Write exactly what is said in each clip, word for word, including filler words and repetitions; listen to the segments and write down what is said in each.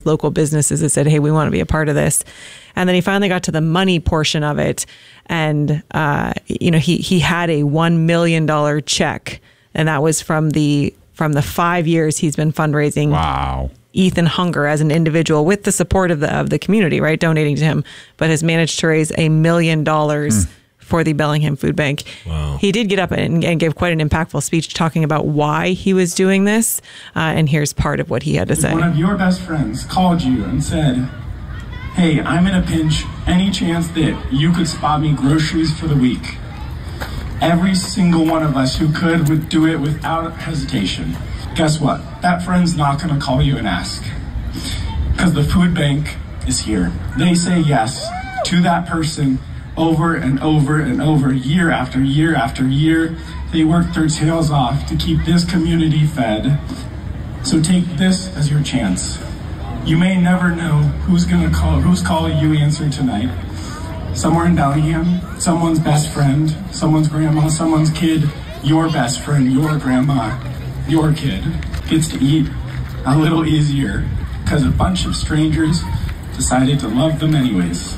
local businesses that said, hey, we want to be a part of this. And then he finally got to the money portion of it. And, uh, you know, he, he had a one million dollars check. And that was from the from the five years he's been fundraising. Wow. Ethan Hunger as an individual with the support of the of the community, right, donating to him, but has managed to raise a million dollars for the Bellingham Food Bank. Wow. He did get up and, and give quite an impactful speech talking about why he was doing this. Uh, and here's part of what he had to say. One of your best friends called you and said, hey, I'm in a pinch. Any chance that you could spot me groceries for the week? Every single one of us who could would do it without hesitation. Guess what? That friend's not going to call you and ask. Because the food bank is here. They say yes to that person over and over and over, year after year after year. They work their tails off to keep this community fed. So take this as your chance. You may never know who's going to call, whose call you answer tonight. Somewhere in Bellingham, someone's best friend, someone's grandma, someone's kid, your best friend, your grandma, your kid gets to eat a little easier because a bunch of strangers decided to love them anyways.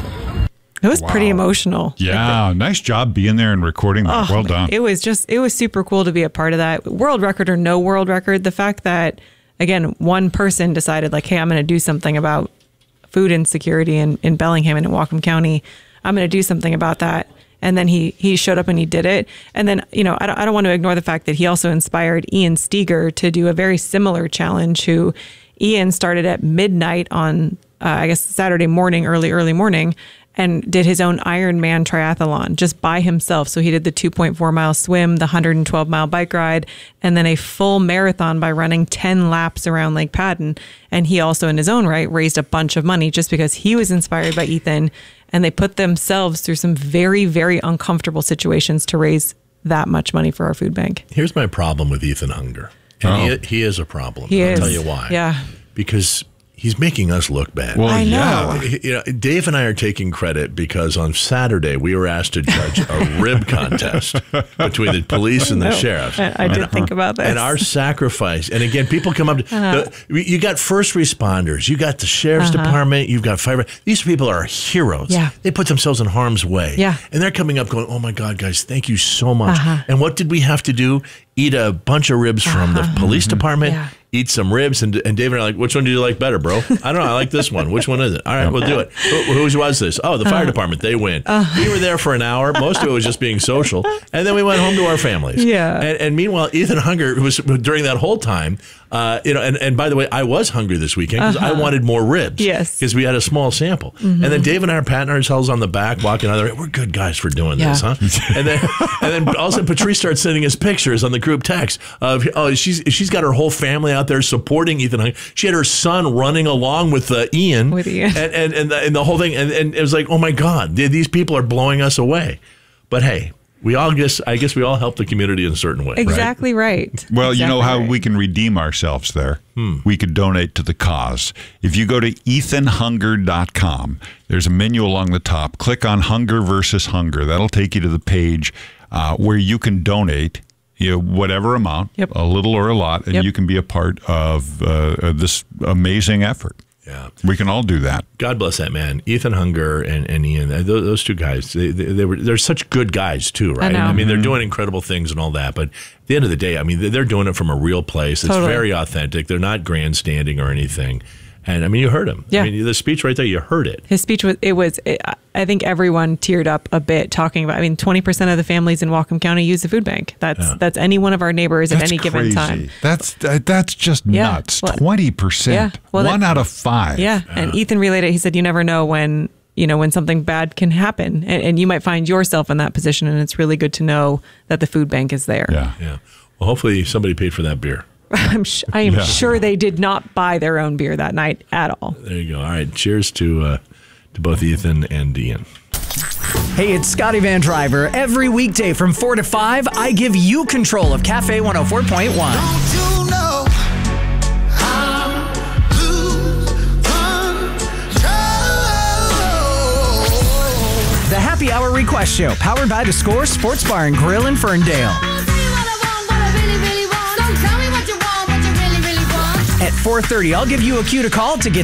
It was Wow. pretty emotional. Yeah, nice job being there and recording that. Oh, Well done. It was just, it was super cool to be a part of that. World record or no world record, the fact that, again, one person decided like, hey, I'm going to do something about food insecurity in, in Bellingham and in Whatcom County. I'm going to do something about that. And then he he showed up and he did it. And then, you know, I don't, I don't want to ignore the fact that he also inspired Ian Steger to do a very similar challenge, who Ian started at midnight on, uh, I guess, Saturday morning, early, early morning, and did his own Ironman triathlon just by himself. So he did the two point four mile swim, the one hundred twelve mile bike ride, and then a full marathon by running ten laps around Lake Padden. And he also, in his own right, raised a bunch of money just because he was inspired by Ethan. And they put themselves through some very, very uncomfortable situations to raise that much money for our food bank. Here's my problem with Ethan Hunger. And Oh. he, he is a problem. He I'll is. tell you why. Yeah. Because he's making us look bad. Well, I know. yeah. You know, Dave and I are taking credit because on Saturday we were asked to judge a rib contest between the police and the No, sheriffs. I, I did think about this. And our sacrifice, and again, people come up to, Uh-huh. the, you got first responders, you got the sheriff's Uh-huh. department, you've got fire. These people are heroes. Yeah. They put themselves in harm's way. Yeah. And they're coming up going, oh my God, guys, thank you so much. Uh-huh. And what did we have to do? Eat a bunch of ribs from the police department. Yeah. Eat some ribs, and and David and I are like, which one do you like better, bro? I don't know. I like this one. Which one is it? All right, we'll do it. Who, whose was this? Oh, the fire Uh-huh. department. They win. We were there for an hour. Most of it was just being social, and then we went home to our families. Yeah. And, and meanwhile, Ethan Hunger was during that whole time. Uh, you know, and, and by the way, I was hungry this weekend because I wanted more ribs. Yes. Because we had a small sample, and then Dave and I are patting ourselves on the back, walking out there. We're good guys for doing this, Yeah. huh? And then, and then all of a sudden, Patrice starts sending us pictures on the group text of oh, she's she's got her whole family out there supporting Ethan Hunger. She had her son running along with uh, Ian, With Ian. and and and the, and the whole thing, and, and it was like, oh my God, these people are blowing us away. But hey, we all guess I guess we all help the community in a certain way. Exactly right. Well, you know Exactly how right. we can redeem ourselves there? We could donate to the cause. If you go to ethan hunger dot com, there's a menu along the top. Click on Hunger versus Hunger. That'll take you to the page uh, where you can donate you know, whatever amount, Yep. a little or a lot, and Yep. you can be a part of uh, this amazing effort. Yeah. We can all do that. God bless that man, Ethan Hunger and, and Ian. Those, those two guys, they, they, they were they're such good guys too, right? know. I mean, they're doing incredible things and all that. But at the end of the day, I mean, they're doing it from a real place. It's Totally. very authentic. They're not grandstanding or anything. And I mean, you heard him. Yeah. I mean, the speech right there, you heard it. His speech was, it was, it, I think everyone teared up a bit talking about, I mean, twenty percent of the families in Whatcom County use the food bank. That's, Yeah. that's any one of our neighbors at That's any crazy. given time. That's that, that's just Yeah. nuts. Well, Twenty percent. yeah. Well, One that- out of five. Yeah. And Ethan relayed it. He said, you never know when, you know, when something bad can happen, and, and you might find yourself in that position. And it's really good to know that the food bank is there. Yeah. Yeah. Well, hopefully somebody paid for that beer. I'm sh- I am Yeah. sure they did not buy their own beer that night at all. There you go. All right. Cheers to uh, to both Ethan and Ian. Hey, it's Scotty Van Driver. Every weekday from four to five, I give you control of Cafe one oh four point one. Don't you know how to control? The Happy Hour Request Show, powered by The Score Sports Bar and Grill in Ferndale. I'll tell you what I want, what I really, really want. Don't tell me what you want, what you really, really want. At four thirty. I'll give you a cue to call to get